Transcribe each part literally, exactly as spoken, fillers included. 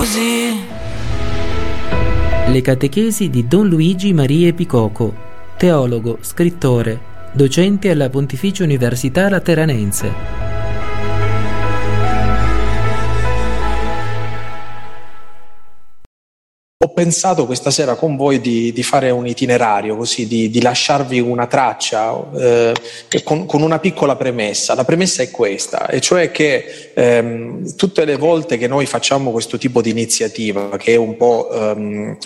così. Le catechesi di Don Luigi Maria Epicoco, teologo, scrittore, docente alla Pontificia Università Lateranense. Ho pensato questa sera con voi di, di fare un itinerario, così di, di lasciarvi una traccia eh, con, con una piccola premessa. La premessa è questa, e cioè che ehm, tutte le volte che noi facciamo questo tipo di iniziativa, che è un po' ehm,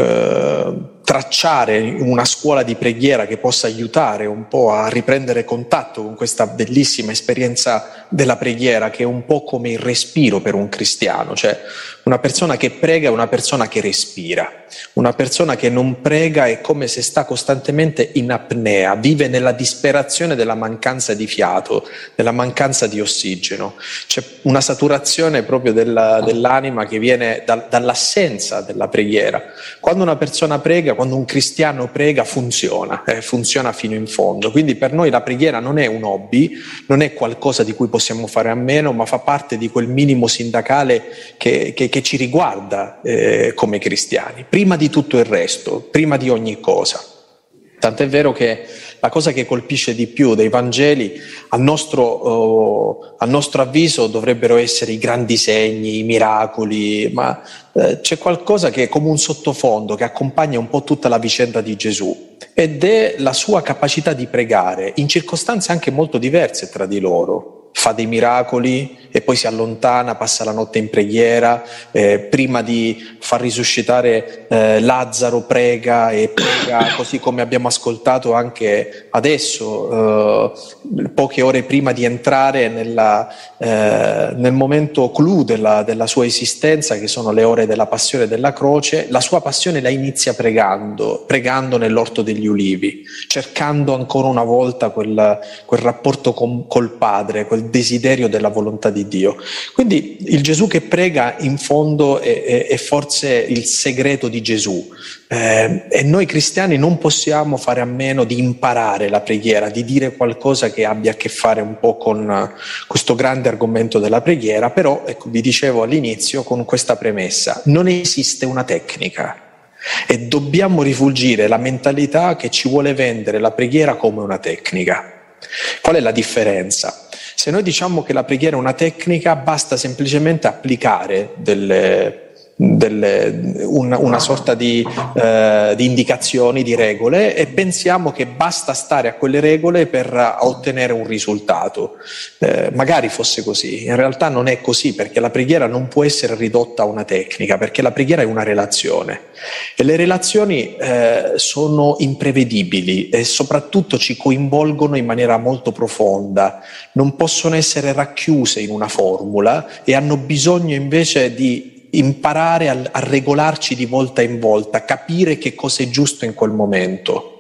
eh, tracciare una scuola di preghiera che possa aiutare un po' a riprendere contatto con questa bellissima esperienza della preghiera, che è un po' come il respiro per un cristiano, cioè una persona che prega è una persona che respira, una persona che non prega è come se sta costantemente in apnea, vive nella disperazione della mancanza di fiato, della mancanza di ossigeno. C'è una saturazione proprio della, dell'anima che viene da, dall'assenza della preghiera. Quando una persona prega, quando un cristiano prega, funziona, eh, funziona fino in fondo. Quindi per noi la preghiera non è un hobby, non è qualcosa di cui possiamo fare a meno, ma fa parte di quel minimo sindacale che, che, che ci riguarda eh, come cristiani, prima di tutto il resto, prima di ogni cosa. Tant'è vero che la cosa che colpisce di più dei Vangeli, al nostro, oh, al nostro avviso, dovrebbero essere i grandi segni, i miracoli, ma eh, c'è qualcosa che è come un sottofondo che accompagna un po' tutta la vicenda di Gesù, ed è la sua capacità di pregare in circostanze anche molto diverse tra di loro. Fa dei miracoli e poi si allontana, passa la notte in preghiera, eh, prima di far risuscitare eh, Lazzaro prega e prega, così come abbiamo ascoltato anche adesso, eh, poche ore prima di entrare nella, eh, nel momento clou della, della sua esistenza, che sono le ore della passione e della croce. La sua passione la inizia pregando, pregando nell'orto degli ulivi, cercando ancora una volta quel, quel rapporto con, col Padre, quel desiderio della volontà di Dio. Quindi il Gesù che prega in fondo è, è, è forse il segreto di Gesù, eh, e noi cristiani non possiamo fare a meno di imparare la preghiera, di dire qualcosa che abbia a che fare un po' con questo grande argomento della preghiera. Però, ecco, vi dicevo all'inizio con questa premessa: non esiste una tecnica, e dobbiamo rifugire la mentalità che ci vuole vendere la preghiera come una tecnica. Qual è la differenza? Se noi diciamo che la preghiera è una tecnica, basta semplicemente applicare delle, delle, una, una sorta di, eh, di indicazioni, di regole, e pensiamo che basta stare a quelle regole per ottenere un risultato. Eh, magari fosse così, in realtà non è così, perché la preghiera non può essere ridotta a una tecnica, perché la preghiera è una relazione, e le relazioni eh, sono imprevedibili e soprattutto ci coinvolgono in maniera molto profonda, non possono essere racchiuse in una formula e hanno bisogno invece di imparare a, a regolarci di volta in volta, capire che cosa è giusto in quel momento.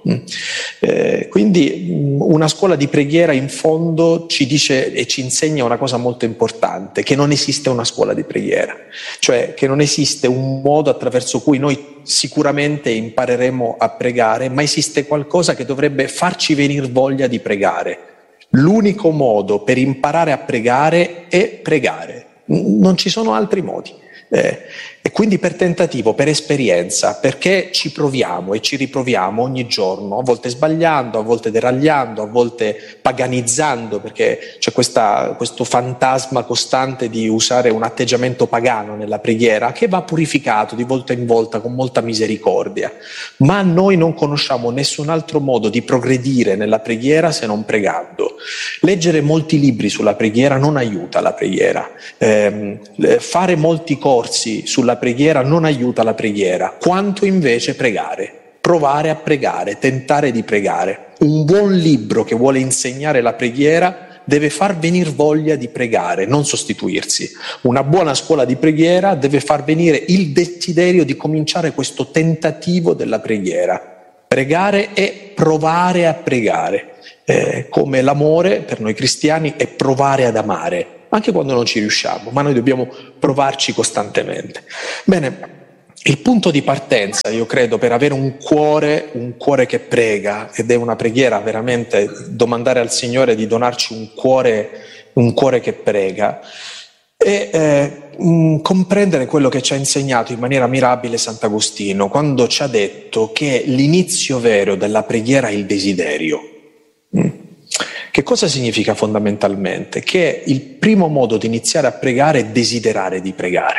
Eh, quindi una scuola di preghiera in fondo ci dice e ci insegna una cosa molto importante: che non esiste una scuola di preghiera, cioè che non esiste un modo attraverso cui noi sicuramente impareremo a pregare, ma esiste qualcosa che dovrebbe farci venire voglia di pregare. L'unico modo per imparare a pregare è pregare, non ci sono altri modi. Eh, e quindi per tentativo, per esperienza, perché ci proviamo e ci riproviamo ogni giorno, a volte sbagliando, a volte deragliando, a volte paganizzando, perché c'è questa, questo fantasma costante di usare un atteggiamento pagano nella preghiera, che va purificato di volta in volta con molta misericordia. Ma noi non conosciamo nessun altro modo di progredire nella preghiera se non pregando. Leggere molti libri sulla preghiera non aiuta la preghiera, eh, fare molti corsi sulla preghiera non aiuta la preghiera, quanto invece pregare, provare a pregare, tentare di pregare. Un buon libro che vuole insegnare la preghiera deve far venire voglia di pregare, non sostituirsi. Una buona scuola di preghiera deve far venire il desiderio di cominciare questo tentativo della preghiera. Pregare è provare a pregare, eh, come l'amore per noi cristiani è provare ad amare, anche quando non ci riusciamo, ma noi dobbiamo provarci costantemente. Bene, il punto di partenza, io credo, per avere un cuore, un cuore che prega, ed è una preghiera veramente, domandare al Signore di donarci un cuore, un cuore che prega, e eh, mh, comprendere quello che ci ha insegnato in maniera mirabile Sant'Agostino, quando ci ha detto che l'inizio vero della preghiera è il desiderio. Mm. Che cosa significa fondamentalmente? Che il primo modo di iniziare a pregare è desiderare di pregare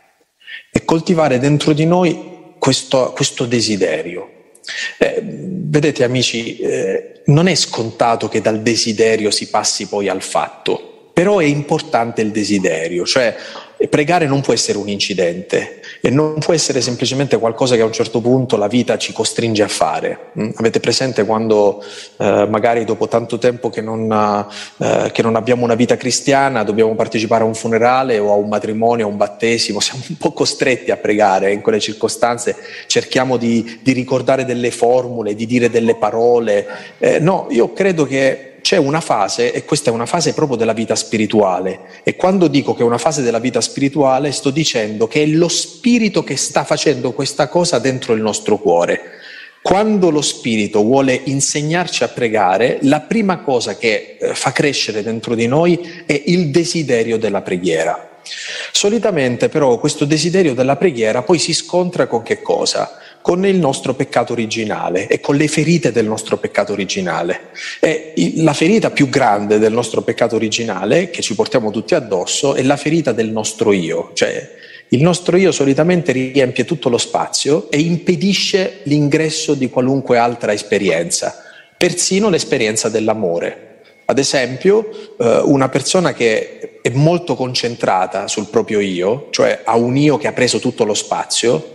e coltivare dentro di noi questo, questo desiderio. Eh, vedete amici, eh, non è scontato che dal desiderio si passi poi al fatto, però è importante il desiderio, cioè pregare non può essere un incidente e non può essere semplicemente qualcosa che a un certo punto la vita ci costringe a fare. Mm? Avete presente quando eh, magari dopo tanto tempo che non, eh, che non abbiamo una vita cristiana, dobbiamo partecipare a un funerale o a un matrimonio, a un battesimo, siamo un po' costretti a pregare in quelle circostanze, cerchiamo di, di ricordare delle formule, di dire delle parole. Eh, no, io credo che c'è una fase, e questa è una fase proprio della vita spirituale, e quando dico che è una fase della vita spirituale sto dicendo che è lo spirito che sta facendo questa cosa dentro il nostro cuore. Quando lo spirito vuole insegnarci a pregare, la prima cosa che eh, fa crescere dentro di noi è il desiderio della preghiera. Solitamente però questo desiderio della preghiera poi si scontra con che cosa? Con il nostro peccato originale e con le ferite del nostro peccato originale. E la ferita più grande del nostro peccato originale, che ci portiamo tutti addosso, è la ferita del nostro io. Cioè il nostro io solitamente riempie tutto lo spazio e impedisce l'ingresso di qualunque altra esperienza, persino l'esperienza dell'amore. Ad esempio, una persona che è molto concentrata sul proprio io, cioè ha un io che ha preso tutto lo spazio.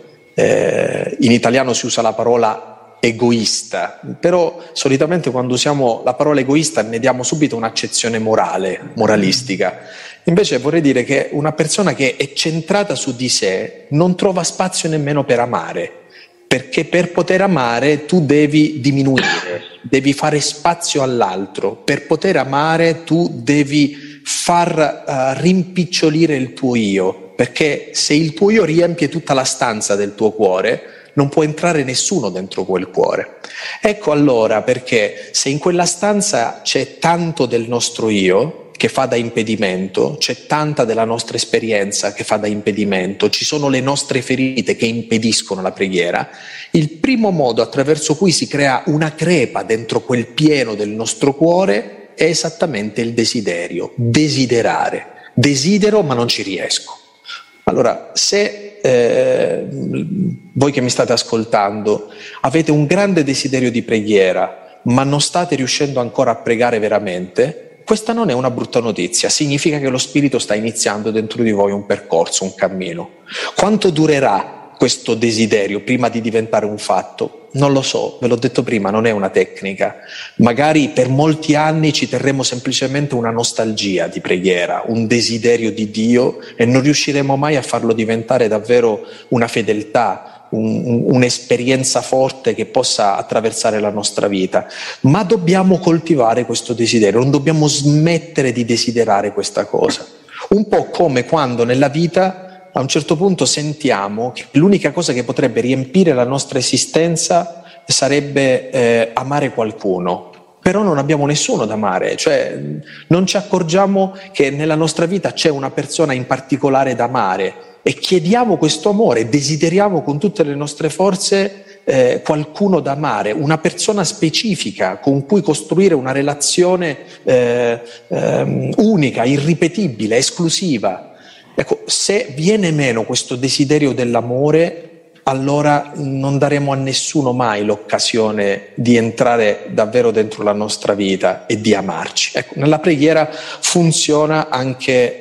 Eh, in italiano si usa la parola egoista, però solitamente quando usiamo la parola egoista ne diamo subito un'accezione morale, moralistica. Invece vorrei dire che una persona che è centrata su di sé non trova spazio nemmeno per amare, perché per poter amare tu devi diminuire, devi fare spazio all'altro. Per poter amare tu devi far uh, rimpicciolire il tuo io, perché se il tuo io riempie tutta la stanza del tuo cuore, non può entrare nessuno dentro quel cuore. Ecco allora perché se in quella stanza c'è tanto del nostro io che fa da impedimento, c'è tanta della nostra esperienza che fa da impedimento, ci sono le nostre ferite che impediscono la preghiera, il primo modo attraverso cui si crea una crepa dentro quel pieno del nostro cuore è esattamente il desiderio, desiderare. Desidero ma non ci riesco. Allora, se eh, voi che mi state ascoltando avete un grande desiderio di preghiera, ma non state riuscendo ancora a pregare veramente, questa non è una brutta notizia, significa che lo Spirito sta iniziando dentro di voi un percorso, un cammino. Quanto durerà questo desiderio prima di diventare un fatto? Non lo so, ve l'ho detto prima, non è una tecnica. Magari per molti anni ci terremo semplicemente una nostalgia di preghiera, un desiderio di Dio e non riusciremo mai a farlo diventare davvero una fedeltà, un, un, un'esperienza forte che possa attraversare la nostra vita. Ma dobbiamo coltivare questo desiderio, non dobbiamo smettere di desiderare questa cosa. Un po' come quando nella vita a un certo punto sentiamo che l'unica cosa che potrebbe riempire la nostra esistenza sarebbe eh, amare qualcuno, però non abbiamo nessuno da amare, cioè non ci accorgiamo che nella nostra vita c'è una persona in particolare da amare e chiediamo questo amore, desideriamo con tutte le nostre forze eh, qualcuno da amare, una persona specifica con cui costruire una relazione eh, eh, unica, irripetibile, esclusiva. Ecco, se viene meno questo desiderio dell'amore, allora non daremo a nessuno mai l'occasione di entrare davvero dentro la nostra vita e di amarci. Ecco, nella preghiera funziona anche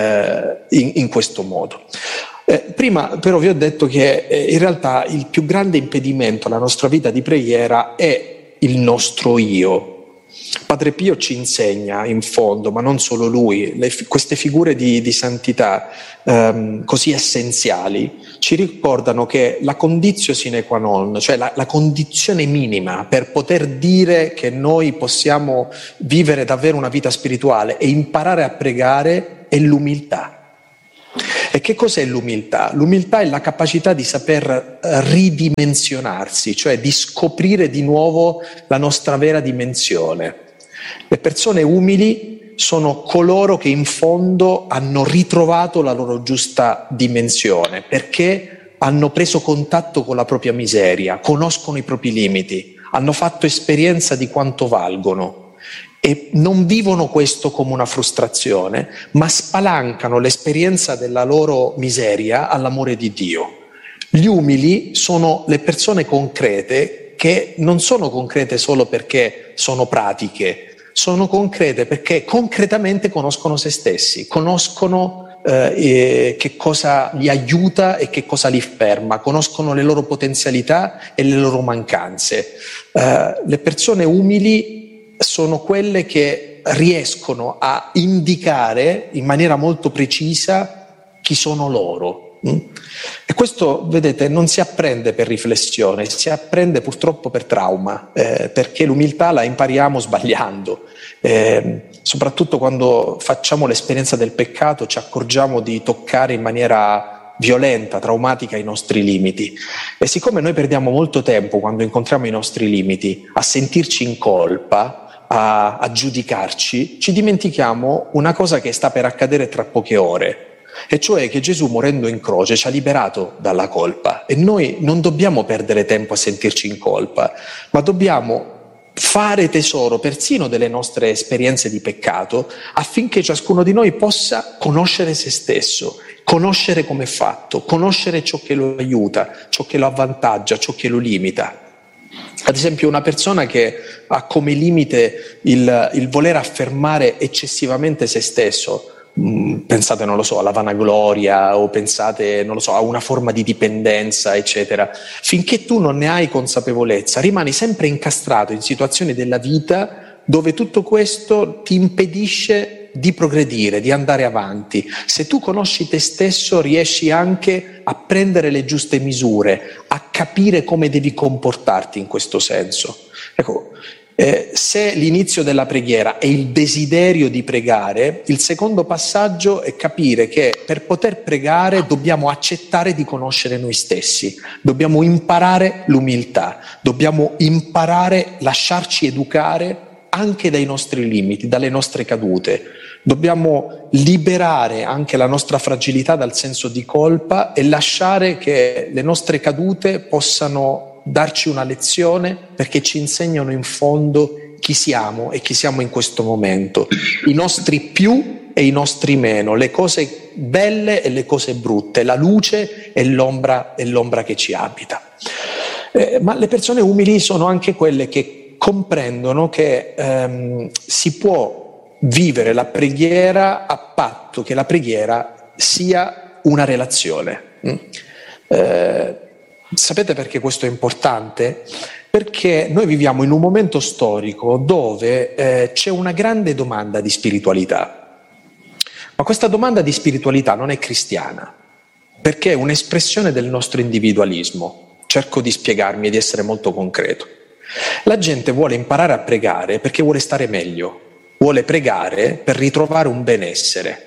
eh, in, in questo modo. Eh, prima però vi ho detto che eh, in realtà il più grande impedimento alla nostra vita di preghiera è il nostro io. Padre Pio ci insegna in fondo, ma non solo lui, le, queste figure di, di santità ehm, così essenziali ci ricordano che la conditio sine qua non, cioè la, la condizione minima per poter dire che noi possiamo vivere davvero una vita spirituale e imparare a pregare è l'umiltà. E che cos'è l'umiltà? L'umiltà è la capacità di saper ridimensionarsi, cioè di scoprire di nuovo la nostra vera dimensione. Le persone umili sono coloro che in fondo hanno ritrovato la loro giusta dimensione, perché hanno preso contatto con la propria miseria, conoscono i propri limiti, hanno fatto esperienza di quanto valgono e non vivono questo come una frustrazione, ma spalancano l'esperienza della loro miseria all'amore di Dio. Gli umili sono le persone concrete che non sono concrete solo perché sono pratiche, sono concrete perché concretamente conoscono se stessi, conoscono eh, che cosa li aiuta e che cosa li ferma, conoscono le loro potenzialità e le loro mancanze. Eh, le persone umili sono quelle che riescono a indicare in maniera molto precisa chi sono loro. E questo, vedete, non si apprende per riflessione, si apprende purtroppo per trauma, eh, perché l'umiltà la impariamo sbagliando. Eh, soprattutto quando facciamo l'esperienza del peccato ci accorgiamo di toccare in maniera violenta, traumatica i nostri limiti. E siccome noi perdiamo molto tempo quando incontriamo i nostri limiti a sentirci in colpa, a, a giudicarci, ci dimentichiamo una cosa che sta per accadere tra poche ore. E cioè che Gesù, morendo in croce, ci ha liberato dalla colpa, e noi non dobbiamo perdere tempo a sentirci in colpa, ma dobbiamo fare tesoro persino delle nostre esperienze di peccato, affinché ciascuno di noi possa conoscere se stesso, conoscere come è fatto, conoscere ciò che lo aiuta, ciò che lo avvantaggia, ciò che lo limita. Ad esempio, una persona che ha come limite il, il voler affermare eccessivamente se stesso, pensate, non lo so, alla vanagloria, o pensate, non lo so, a una forma di dipendenza, eccetera. Finché tu non ne hai consapevolezza, rimani sempre incastrato in situazioni della vita dove tutto questo ti impedisce di progredire, di andare avanti. Se tu conosci te stesso, riesci anche a prendere le giuste misure, a capire come devi comportarti in questo senso. Ecco, Eh, se l'inizio della preghiera è il desiderio di pregare, il secondo passaggio è capire che per poter pregare dobbiamo accettare di conoscere noi stessi, dobbiamo imparare l'umiltà, dobbiamo imparare a lasciarci educare anche dai nostri limiti, dalle nostre cadute, dobbiamo liberare anche la nostra fragilità dal senso di colpa e lasciare che le nostre cadute possano darci una lezione, perché ci insegnano in fondo chi siamo e chi siamo in questo momento, i nostri più e i nostri meno, le cose belle e le cose brutte, la luce e l'ombra, e l'ombra che ci abita. Eh, ma le persone umili sono anche quelle che comprendono che ehm, si può vivere la preghiera a patto che la preghiera sia una relazione. Mm? Eh, Sapete perché questo è importante? Perché noi viviamo in un momento storico dove eh, c'è una grande domanda di spiritualità, ma questa domanda di spiritualità non è cristiana, perché è un'espressione del nostro individualismo. Cerco di spiegarmi e di essere molto concreto. La gente vuole imparare a pregare perché vuole stare meglio, vuole pregare per ritrovare un benessere.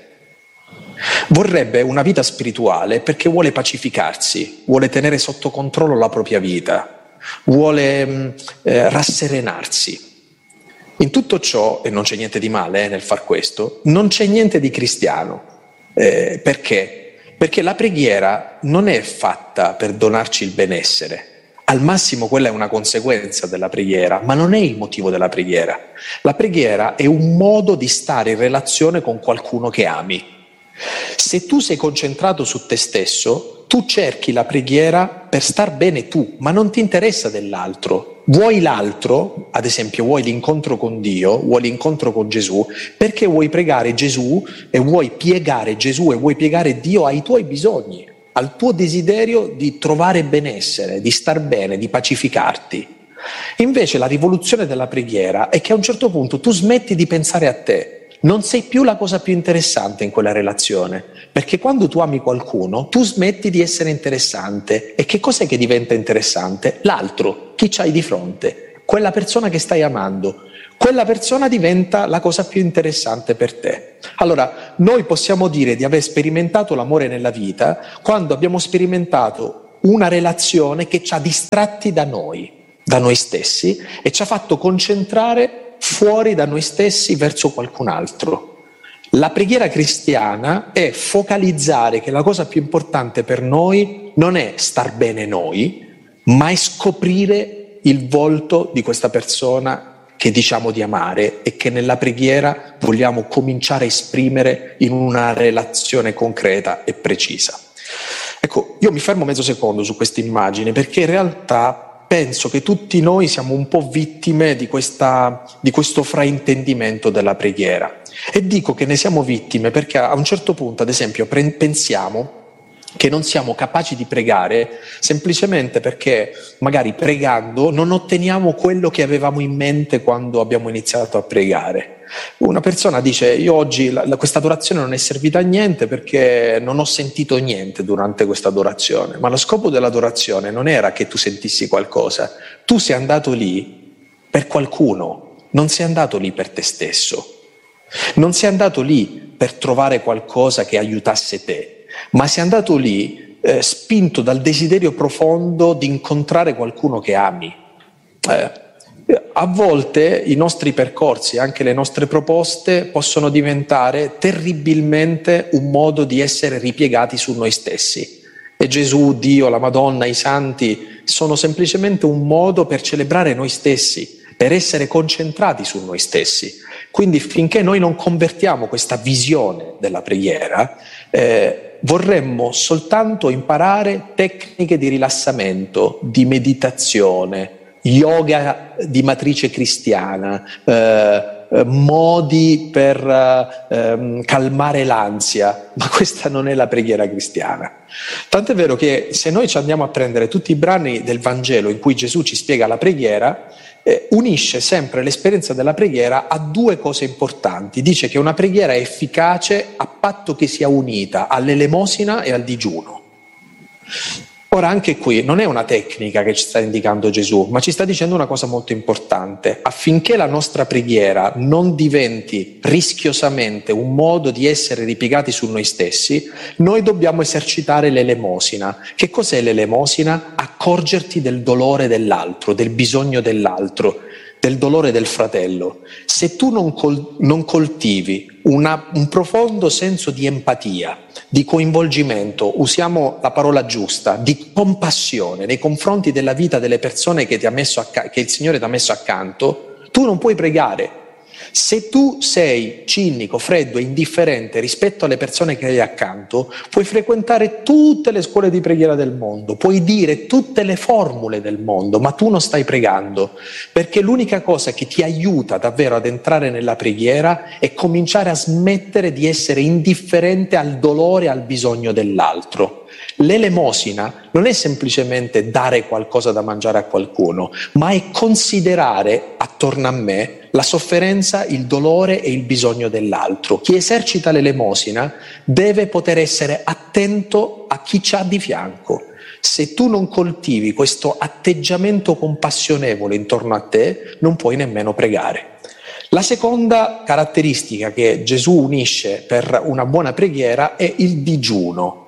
Vorrebbe una vita spirituale perché vuole pacificarsi, vuole tenere sotto controllo la propria vita, vuole eh, rasserenarsi. In tutto ciò, e non c'è niente di male eh, nel far questo, non c'è niente di cristiano. Eh, perché? Perché la preghiera non è fatta per donarci il benessere. Al massimo quella è una conseguenza della preghiera, ma non è il motivo della preghiera. La preghiera è un modo di stare in relazione con qualcuno che ami. Se tu sei concentrato su te stesso, tu cerchi la preghiera per star bene tu, ma non ti interessa dell'altro. Vuoi l'altro, ad esempio vuoi l'incontro con Dio, vuoi l'incontro con Gesù, perché vuoi pregare Gesù e vuoi piegare Gesù e vuoi piegare Dio ai tuoi bisogni, al tuo desiderio di trovare benessere, di star bene, di pacificarti. Invece la rivoluzione della preghiera è che a un certo punto tu smetti di pensare a te. Non sei più la cosa più interessante in quella relazione, perché quando tu ami qualcuno, tu smetti di essere interessante. E che cos'è che diventa interessante? L'altro, chi c'hai di fronte, quella persona che stai amando. Quella persona diventa la cosa più interessante per te. Allora, noi possiamo dire di aver sperimentato l'amore nella vita quando abbiamo sperimentato una relazione che ci ha distratti da noi, da noi stessi, e ci ha fatto concentrare fuori da noi stessi verso qualcun altro. La preghiera cristiana è focalizzare che la cosa più importante per noi non è star bene noi, ma è scoprire il volto di questa persona che diciamo di amare e che nella preghiera vogliamo cominciare a esprimere in una relazione concreta e precisa. Ecco, io mi fermo mezzo secondo su questa immagine perché in realtà penso che tutti noi siamo un po' vittime di, questa, di questo fraintendimento della preghiera. E dico che ne siamo vittime perché a un certo punto, ad esempio, pre- pensiamo che non siamo capaci di pregare semplicemente perché magari pregando non otteniamo quello che avevamo in mente quando abbiamo iniziato a pregare. Una persona dice: io oggi la, la, questa adorazione non è servita a niente perché non ho sentito niente durante questa adorazione. Ma lo scopo dell'adorazione non era che tu sentissi qualcosa, tu sei andato lì per qualcuno, non sei andato lì per te stesso, non sei andato lì per trovare qualcosa che aiutasse te, ma sei andato lì eh, spinto dal desiderio profondo di incontrare qualcuno che ami. Eh, a volte i nostri percorsi, anche le nostre proposte, possono diventare terribilmente un modo di essere ripiegati su noi stessi. E Gesù, Dio, la Madonna, i santi sono semplicemente un modo per celebrare noi stessi, per essere concentrati su noi stessi. Quindi finché noi non convertiamo questa visione della preghiera, eh, vorremmo soltanto imparare tecniche di rilassamento, di meditazione, yoga di matrice cristiana, eh, modi per eh, calmare l'ansia, ma questa non è la preghiera cristiana. Tant'è vero che se noi ci andiamo a prendere tutti i brani del Vangelo in cui Gesù ci spiega la preghiera, eh, unisce sempre l'esperienza della preghiera a due cose importanti. Dice che una preghiera è efficace a patto che sia unita all'elemosina e al digiuno. Ora anche qui non è una tecnica che ci sta indicando Gesù, ma ci sta dicendo una cosa molto importante. Affinché la nostra preghiera non diventi rischiosamente un modo di essere ripiegati su noi stessi, noi dobbiamo esercitare l'elemosina. Che cos'è l'elemosina? Accorgerti del dolore dell'altro, del bisogno dell'altro, del dolore del fratello. Se tu non, col- non coltivi una, un profondo senso di empatia, di coinvolgimento, usiamo la parola giusta, di compassione nei confronti della vita delle persone che, ti ha messo acc- che il Signore ti ha messo accanto, tu non puoi pregare. Se tu sei cinico, freddo e indifferente rispetto alle persone che hai accanto, puoi frequentare tutte le scuole di preghiera del mondo, puoi dire tutte le formule del mondo, ma tu non stai pregando, perché l'unica cosa che ti aiuta davvero ad entrare nella preghiera è cominciare a smettere di essere indifferente al dolore e al bisogno dell'altro. L'elemosina non è semplicemente dare qualcosa da mangiare a qualcuno, ma è considerare attorno a me la sofferenza, il dolore e il bisogno dell'altro. Chi esercita l'elemosina deve poter essere attento a chi c'ha di fianco. Se tu non coltivi questo atteggiamento compassionevole intorno a te, non puoi nemmeno pregare. La seconda caratteristica che Gesù unisce per una buona preghiera è il digiuno.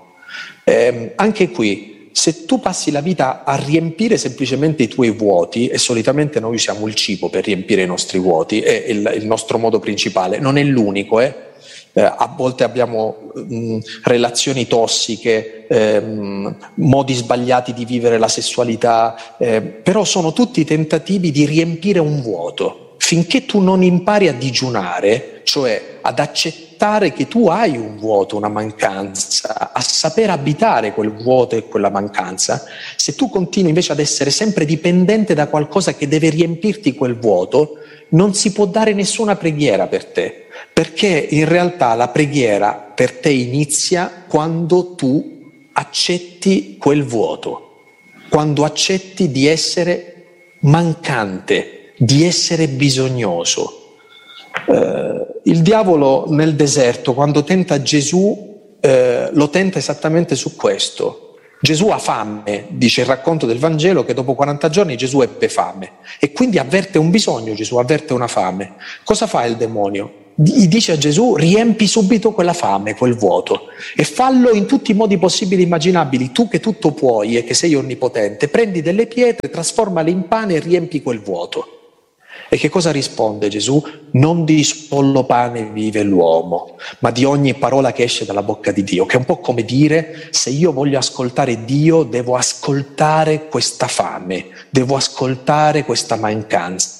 Eh, anche qui, se tu passi la vita a riempire semplicemente i tuoi vuoti, e solitamente noi usiamo il cibo per riempire i nostri vuoti, è il, il nostro modo principale, non è l'unico, eh? Eh, a volte abbiamo mh, relazioni tossiche, ehm, modi sbagliati di vivere la sessualità, eh, però sono tutti tentativi di riempire un vuoto. Finché tu non impari a digiunare, cioè ad accettare che tu hai un vuoto, una mancanza, a saper abitare quel vuoto e quella mancanza, se tu continui invece ad essere sempre dipendente da qualcosa che deve riempirti quel vuoto, non si può dare nessuna preghiera per te, perché in realtà la preghiera per te inizia quando tu accetti quel vuoto, quando accetti di essere mancante, di essere bisognoso. Eh, il diavolo nel deserto, quando tenta Gesù, eh, lo tenta esattamente su questo. Gesù ha fame, dice il racconto del Vangelo, che dopo quaranta giorni Gesù ebbe fame e quindi avverte un bisogno, Gesù avverte una fame. Cosa fa il demonio? Gli dice a Gesù: riempi subito quella fame, quel vuoto, e fallo in tutti i modi possibili e immaginabili. Tu che tutto puoi e che sei onnipotente, prendi delle pietre, trasformale in pane e riempi quel vuoto. E che cosa risponde Gesù? Non di solo pane vive l'uomo, ma di ogni parola che esce dalla bocca di Dio, che è un po' come dire: se io voglio ascoltare Dio, devo ascoltare questa fame, devo ascoltare questa mancanza.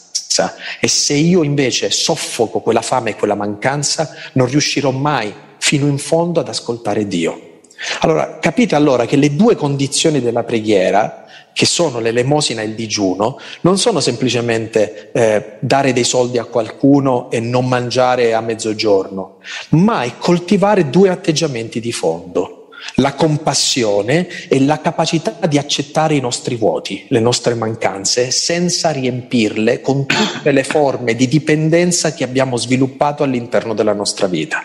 E se io invece soffoco quella fame e quella mancanza, non riuscirò mai fino in fondo ad ascoltare Dio. Allora, capite allora che le due condizioni della preghiera, che sono l'elemosina e il digiuno, non sono semplicemente eh, dare dei soldi a qualcuno e non mangiare a mezzogiorno, ma è coltivare due atteggiamenti di fondo: la compassione e la capacità di accettare i nostri vuoti, le nostre mancanze, senza riempirle con tutte le forme di dipendenza che abbiamo sviluppato all'interno della nostra vita.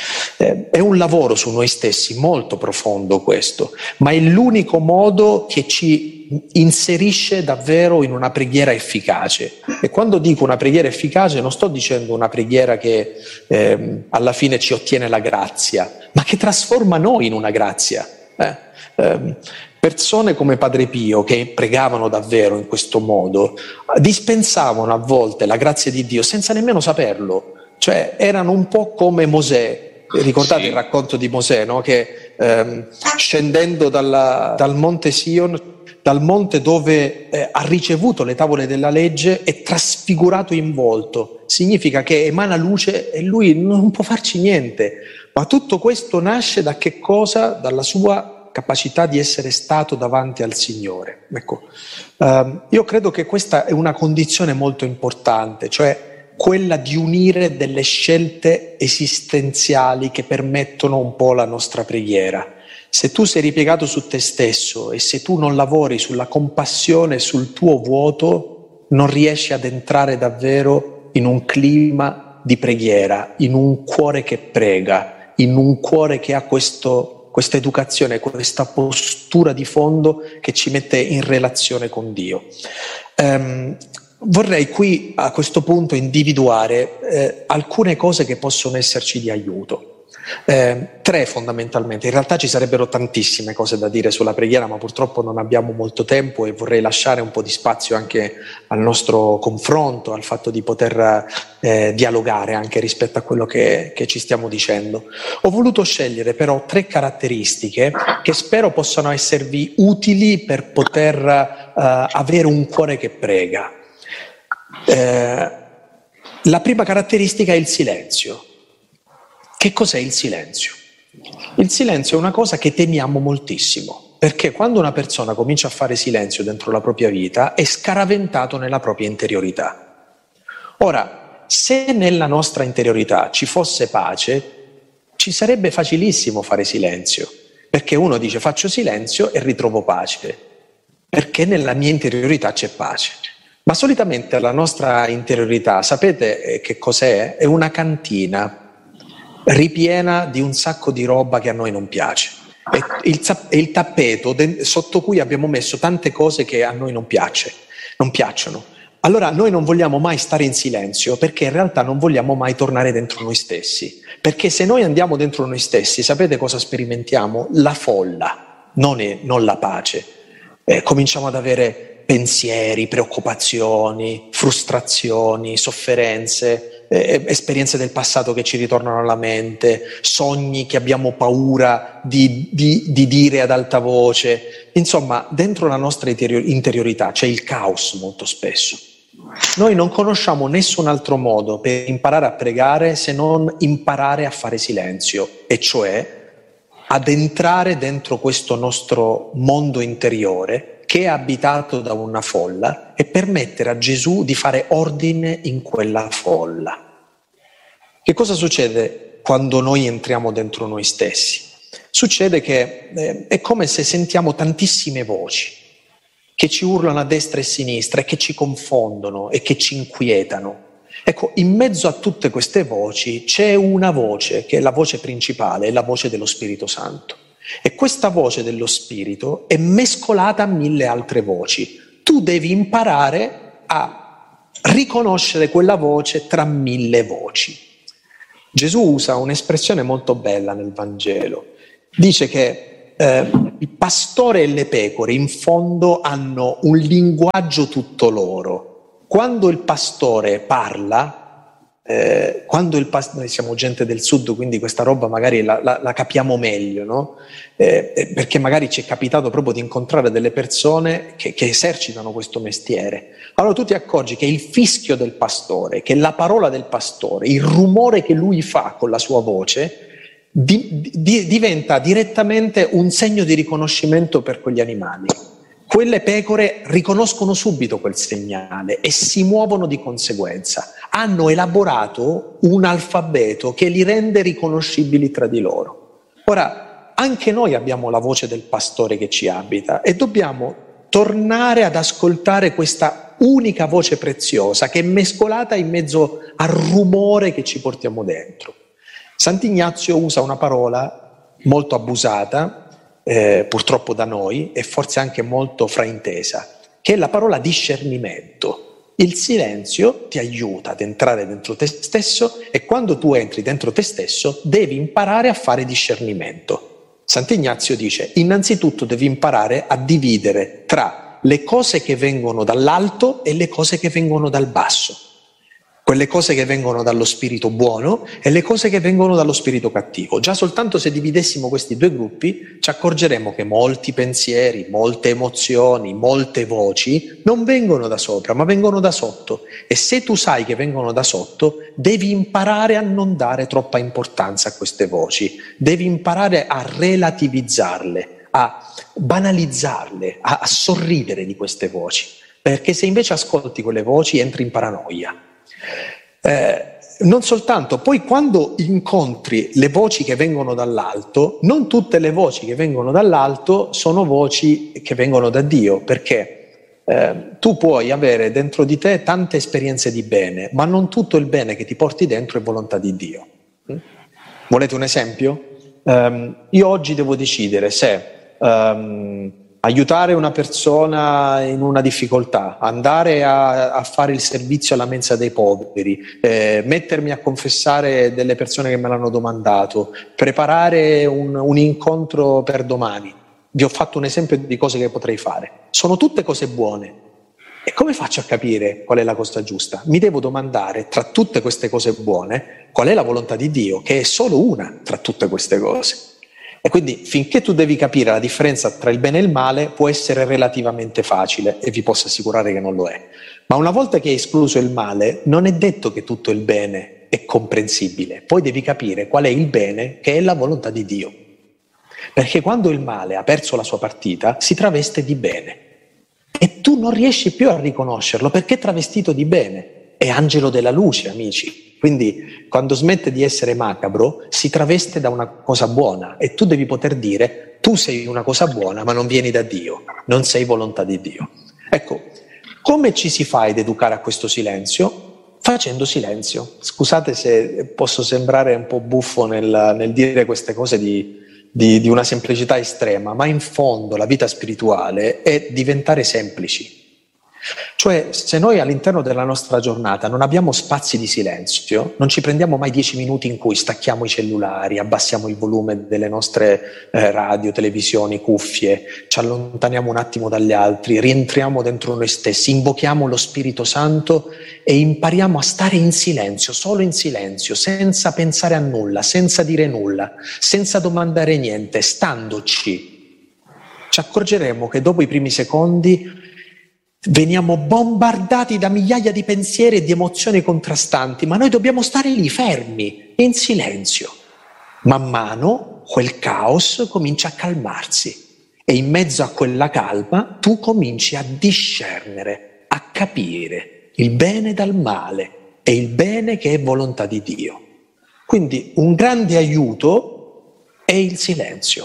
Eh, è un lavoro su noi stessi molto profondo questo, ma è l'unico modo che ci inserisce davvero in una preghiera efficace. E quando dico una preghiera efficace non sto dicendo una preghiera che eh, alla fine ci ottiene la grazia, ma che trasforma noi in una grazia. Eh? Eh, persone come Padre Pio, che pregavano davvero in questo modo, dispensavano a volte la grazia di Dio senza nemmeno saperlo. Cioè erano un po' come Mosè. Ricordate sì. Il racconto di Mosè, no? Che ehm, scendendo dalla, dal monte Sion, dal monte dove eh, ha ricevuto le tavole della legge, è trasfigurato in volto. Significa che emana luce e lui non può farci niente. Ma tutto questo nasce da che cosa? Dalla sua capacità di essere stato davanti al Signore. Ecco, ehm, io credo che questa è una condizione molto importante, cioè quella di unire delle scelte esistenziali che permettono un po' la nostra preghiera. Se tu sei ripiegato su te stesso e se tu non lavori sulla compassione, sul tuo vuoto, non riesci ad entrare davvero in un clima di preghiera, in un cuore che prega, in un cuore che ha questo, questa educazione, questa postura di fondo che ci mette in relazione con Dio. Um, Vorrei qui a questo punto individuare eh, alcune cose che possono esserci di aiuto. Eh, tre fondamentalmente, in realtà ci sarebbero tantissime cose da dire sulla preghiera, ma purtroppo non abbiamo molto tempo e vorrei lasciare un po' di spazio anche al nostro confronto, al fatto di poter eh, dialogare anche rispetto a quello che, che ci stiamo dicendo. Ho voluto scegliere però tre caratteristiche che spero possano esservi utili per poter eh, avere un cuore che prega. Eh, la prima caratteristica è il silenzio. Che cos'è il silenzio? Il silenzio è una cosa che temiamo moltissimo, perché quando una persona comincia a fare silenzio dentro la propria vita è scaraventato nella propria interiorità. Ora, se nella nostra interiorità ci fosse pace, ci sarebbe facilissimo fare silenzio, perché uno dice faccio silenzio e ritrovo pace, perché nella mia interiorità c'è pace. Ma solitamente la nostra interiorità, sapete che cos'è? È una cantina ripiena di un sacco di roba che a noi non piace. È il, è il tappeto de- sotto cui abbiamo messo tante cose che a noi non piace, non piacciono. Allora noi non vogliamo mai stare in silenzio, perché in realtà non vogliamo mai tornare dentro noi stessi. Perché se noi andiamo dentro noi stessi, sapete cosa sperimentiamo? La folla, non, è, non la pace. Eh, cominciamo ad avere pensieri, preoccupazioni, frustrazioni, sofferenze, eh, esperienze del passato che ci ritornano alla mente, sogni che abbiamo paura di, di, di dire ad alta voce. Insomma, dentro la nostra interiorità c'è il caos molto spesso. Noi non conosciamo nessun altro modo per imparare a pregare se non imparare a fare silenzio, e cioè ad entrare dentro questo nostro mondo interiore che è abitato da una folla e permettere a Gesù di fare ordine in quella folla. Che cosa succede quando noi entriamo dentro noi stessi? Succede che eh, è come se sentiamo tantissime voci che ci urlano a destra e a sinistra e che ci confondono e che ci inquietano. Ecco, in mezzo a tutte queste voci c'è una voce che è la voce principale, è la voce dello Spirito Santo. E questa voce dello Spirito è mescolata a mille altre voci. Tu devi imparare a riconoscere quella voce tra mille voci. Gesù usa un'espressione molto bella nel Vangelo. Dice che eh, il pastore e le pecore in fondo hanno un linguaggio tutto loro. quando il pastore parla, Eh, quando il pastore, noi siamo gente del sud, quindi questa roba magari la, la, la capiamo meglio, no? Eh, perché magari ci è capitato proprio di incontrare delle persone che, che esercitano questo mestiere. Allora tu ti accorgi che il fischio del pastore, che la parola del pastore, il rumore che lui fa con la sua voce, di, di, diventa direttamente un segno di riconoscimento per quegli animali. Quelle pecore riconoscono subito quel segnale e si muovono di conseguenza. Hanno elaborato un alfabeto che li rende riconoscibili tra di loro. Ora, anche noi abbiamo la voce del pastore che ci abita e dobbiamo tornare ad ascoltare questa unica voce preziosa che è mescolata in mezzo al rumore che ci portiamo dentro. Sant'Ignazio usa una parola molto abusata, Eh, purtroppo da noi, e forse anche molto fraintesa, che è la parola discernimento. Il silenzio ti aiuta ad entrare dentro te stesso e quando tu entri dentro te stesso devi imparare a fare discernimento. Sant'Ignazio dice: innanzitutto devi imparare a dividere tra le cose che vengono dall'alto e le cose che vengono dal basso. Quelle cose che vengono dallo spirito buono e le cose che vengono dallo spirito cattivo. Già soltanto se dividessimo questi due gruppi ci accorgeremo che molti pensieri, molte emozioni, molte voci non vengono da sopra ma vengono da sotto, e se tu sai che vengono da sotto devi imparare a non dare troppa importanza a queste voci, devi imparare a relativizzarle, a banalizzarle, a, a sorridere di queste voci, perché se invece ascolti quelle voci entri in paranoia. Eh, non soltanto, poi quando incontri le voci che vengono dall'alto, non tutte le voci che vengono dall'alto sono voci che vengono da Dio, perché eh, tu puoi avere dentro di te tante esperienze di bene, ma non tutto il bene che ti porti dentro è volontà di Dio. Volete un esempio? Um, io oggi devo decidere se um, aiutare una persona in una difficoltà, andare a, a fare il servizio alla mensa dei poveri, eh, mettermi a confessare delle persone che me l'hanno domandato, preparare un, un incontro per domani. Vi ho fatto un esempio di cose che potrei fare. Sono tutte cose buone. E come faccio a capire qual è la cosa giusta? Mi devo domandare, tra tutte queste cose buone, qual è la volontà di Dio, che è solo una tra tutte queste cose. E quindi finché tu devi capire la differenza tra il bene e il male può essere relativamente facile, e vi posso assicurare che non lo è. Ma una volta che hai escluso il male, non è detto che tutto il bene è comprensibile. Poi devi capire qual è il bene, che è la volontà di Dio. Perché quando il male ha perso la sua partita, si traveste di bene. E tu non riesci più a riconoscerlo perché è travestito di bene. È angelo della luce, amici. Quindi quando smette di essere macabro si traveste da una cosa buona e tu devi poter dire: tu sei una cosa buona ma non vieni da Dio, non sei volontà di Dio. Ecco, come ci si fa ad educare a questo silenzio? Facendo silenzio. Scusate se posso sembrare un po' buffo nel, nel dire queste cose di, di, di una semplicità estrema, ma in fondo la vita spirituale è diventare semplici. Cioè, se noi all'interno della nostra giornata non abbiamo spazi di silenzio, non ci prendiamo mai dieci minuti in cui stacchiamo i cellulari, abbassiamo il volume delle nostre eh, radio, televisioni, cuffie, ci allontaniamo un attimo dagli altri, rientriamo dentro noi stessi, invochiamo lo Spirito Santo e impariamo a stare in silenzio, solo in silenzio, senza pensare a nulla, senza dire nulla, senza domandare niente, standoci, ci accorgeremo che dopo i primi secondi veniamo bombardati da migliaia di pensieri e di emozioni contrastanti, ma noi dobbiamo stare lì fermi, in silenzio. Man mano quel caos comincia a calmarsi e in mezzo a quella calma tu cominci a discernere, a capire il bene dal male e il bene che è volontà di Dio. Quindi un grande aiuto è il silenzio.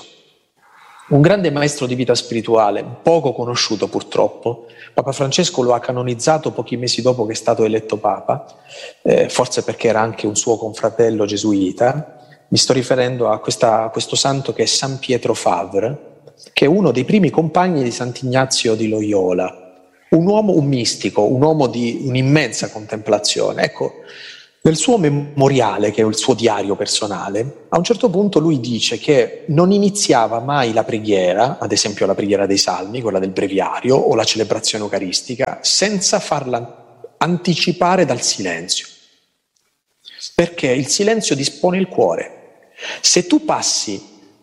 Un grande maestro di vita spirituale, poco conosciuto purtroppo, Papa Francesco lo ha canonizzato pochi mesi dopo che è stato eletto Papa, eh, forse perché era anche un suo confratello gesuita. Mi sto riferendo a, questa, a questo santo che è San Pietro Favre, che è uno dei primi compagni di Sant'Ignazio di Loyola, un uomo, un mistico, un uomo di un'immensa contemplazione. Ecco, nel suo memoriale, che è il suo diario personale, a un certo punto lui dice che non iniziava mai la preghiera, ad esempio la preghiera dei Salmi, quella del breviario, o la celebrazione eucaristica, senza farla anticipare dal silenzio, perché il silenzio dispone il cuore. Se tu passi